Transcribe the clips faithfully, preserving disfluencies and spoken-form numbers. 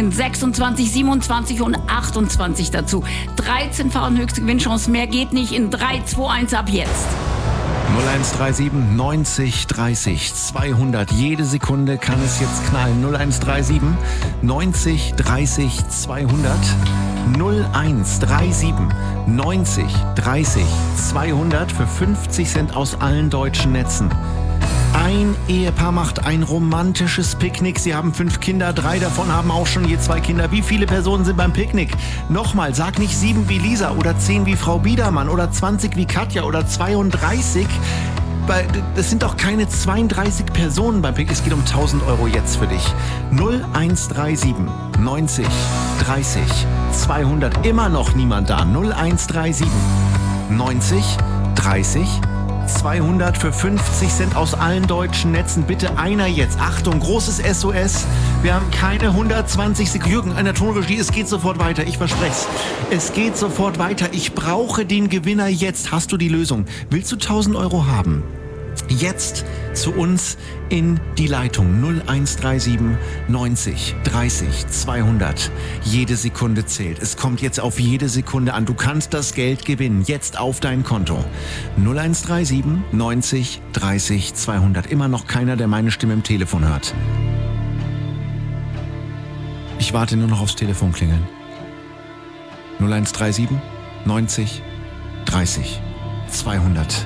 Lösungen sechsundzwanzig, siebenundzwanzig und achtundzwanzig dazu. dreizehnfache höchste Gewinnchance, mehr geht nicht in drei, zwei, eins ab jetzt. null eins drei sieben neunzig dreißig zweihundert. Jede Sekunde kann es jetzt knallen. null eins drei sieben neunzig dreißig zweihundert. null eins drei sieben neunzig dreißig zweihundert für fünfzig Cent aus allen deutschen Netzen. Ein Ehepaar macht ein romantisches Picknick. Sie haben fünf Kinder, drei davon haben auch schon je zwei Kinder. Wie viele Personen sind beim Picknick? Nochmal, sag nicht sieben wie Lisa oder zehn wie Frau Biedermann oder zwanzig wie Katja oder zweiunddreißig. Das sind doch keine zweiunddreißig Personen beim Picknick. Es geht um tausend Euro jetzt für dich. null eins drei sieben neunzig dreißig zweihundert. Immer noch niemand da. null eins drei sieben neunzig dreißig zweihundert für fünfzig Cent aus allen deutschen Netzen. Bitte einer jetzt. Achtung, großes S O S. Wir haben keine hundertzwanzig Sekunden. Jürgen, an der Tonregie, es geht sofort weiter. Ich verspreche es. Es geht sofort weiter. Ich brauche den Gewinner jetzt. Hast du die Lösung? Willst du tausend Euro haben? Jetzt zu uns in die Leitung null eins drei sieben neunzig dreißig zweihundert. Jede Sekunde zählt. Es kommt jetzt auf jede Sekunde an. Du kannst das Geld gewinnen. Jetzt auf dein Konto. null eins drei sieben neunzig dreißig zweihundert. Immer noch keiner, der meine Stimme im Telefon hört. Ich warte nur noch aufs Telefon klingeln. null eins drei sieben neunzig dreißig zweihundert.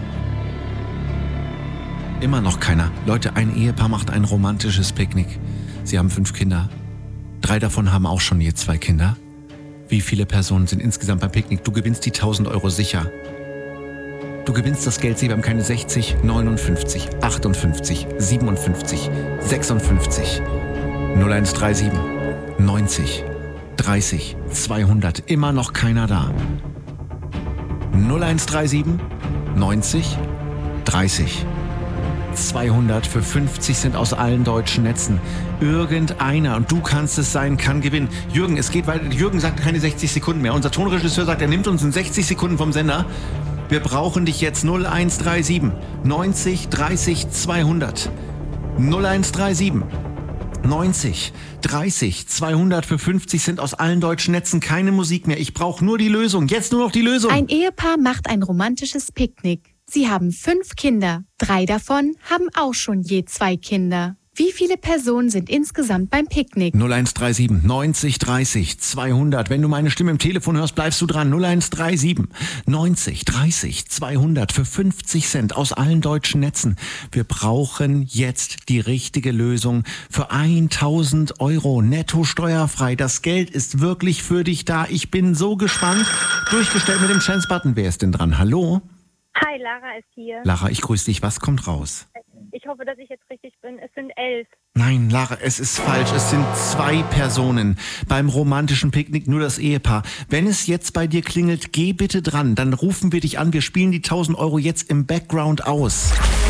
Immer noch keiner. Leute, ein Ehepaar macht ein romantisches Picknick. Sie haben fünf Kinder. Drei davon haben auch schon je zwei Kinder. Wie viele Personen sind insgesamt beim Picknick? Du gewinnst die tausend Euro sicher. Du gewinnst das Geld. Sie haben keine sechzig, neunundfünfzig, achtundfünfzig, siebenundfünfzig, sechsundfünfzig. null eins drei sieben neunzig dreißig zweihundert. Immer noch keiner da. null eins drei sieben neunzig dreißig zweihundert für fünfzig Cent aus allen deutschen Netzen. Irgendeiner, und du kannst es sein, kann gewinnen. Jürgen, es geht weiter. Jürgen sagt keine sechzig Sekunden mehr. Unser Tonregisseur sagt, er nimmt uns in sechzig Sekunden vom Sender. Wir brauchen dich jetzt. null eins drei sieben neunzig dreißig zweihundert. null eins drei sieben neunzig dreißig zweihundert für fünfzig Cent aus allen deutschen Netzen. Keine Musik mehr. Ich brauche nur die Lösung. Jetzt nur noch die Lösung. Ein Ehepaar macht ein romantisches Picknick. Sie haben fünf Kinder. Drei davon haben auch schon je zwei Kinder. Wie viele Personen sind insgesamt beim Picknick? null eins drei sieben neunzig dreißig zweihundert. Wenn du meine Stimme im Telefon hörst, bleibst du dran. null eins drei sieben neunzig dreißig zweihundert für fünfzig Cent aus allen deutschen Netzen. Wir brauchen jetzt die richtige Lösung für tausend Euro netto steuerfrei. Das Geld ist wirklich für dich da. Ich bin so gespannt. Durchgestellt mit dem Chance-Button. Wer ist denn dran? Hallo? Hi, Lara ist hier. Lara, ich grüße dich. Was kommt raus? Ich hoffe, dass ich jetzt richtig bin. Es sind elf. Nein, Lara, es ist falsch. Es sind zwei Personen. Beim romantischen Picknick nur das Ehepaar. Wenn es jetzt bei dir klingelt, geh bitte dran. Dann rufen wir dich an. Wir spielen die tausend Euro jetzt im Background aus.